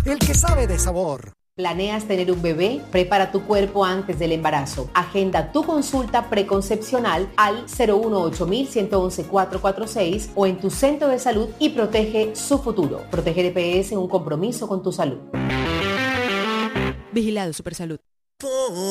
el que sabe de sabor. ¿Planeas tener un bebé? Prepara tu cuerpo antes del embarazo. Agenda tu consulta preconcepcional al 018-111-446 o en tu centro de salud y protege su futuro. Proteger EPS es un compromiso con tu salud. Vigilado Supersalud.